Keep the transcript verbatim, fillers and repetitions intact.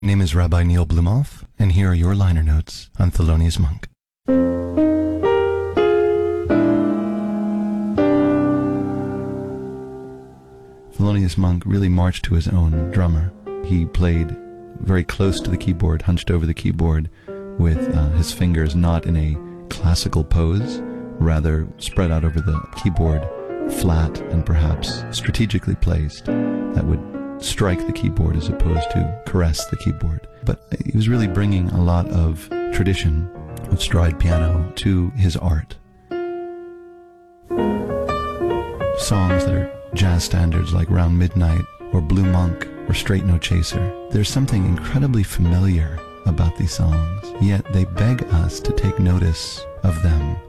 Name is Rabbi Neil Blumoff, and here are your liner notes on Thelonious Monk. Thelonious Monk really marched to his own drummer. He played very close to the keyboard, hunched over the keyboard, with uh, his fingers not in a classical pose, rather spread out over the keyboard, flat and perhaps strategically placed, that would strike the keyboard as opposed to caress the keyboard. But he was really bringing a lot of tradition of stride piano to his art. Songs that are jazz standards like Round Midnight or Blue Monk or Straight No Chaser, there's something incredibly familiar about these songs, yet they beg us to take notice of them